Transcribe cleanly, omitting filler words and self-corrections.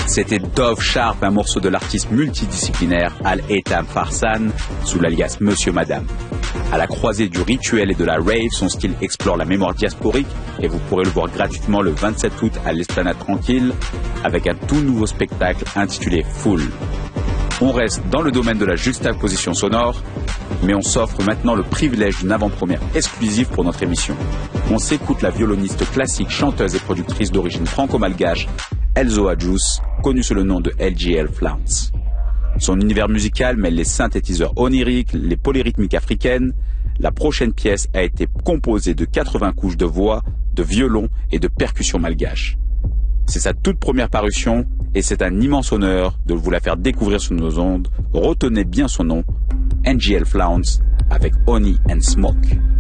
C'était Dove Sharp, un morceau de l'artiste multidisciplinaire Al-Etam Farsan, sous l'alias Monsieur Madame. À la croisée du rituel et de la rave, son style explore la mémoire diasporique et vous pourrez le voir gratuitement le 27 août à l'Esplanade Tranquille avec un tout nouveau spectacle intitulé Full. On reste dans le domaine de la juxtaposition sonore, mais on s'offre maintenant le privilège d'une avant-première exclusive pour notre émission. On s'écoute la violoniste classique, chanteuse et productrice d'origine franco-malgache Elzo Adjous, connue sous le nom de LGL Flounce. Son univers musical mêle les synthétiseurs oniriques, les polyrythmiques africaines. La prochaine pièce a été composée de 80 couches de voix, de violon et de percussions malgaches. C'est sa toute première parution et c'est un immense honneur de vous la faire découvrir sur nos ondes. Retenez bien son nom, NGL Flounce avec Honey and Smoke.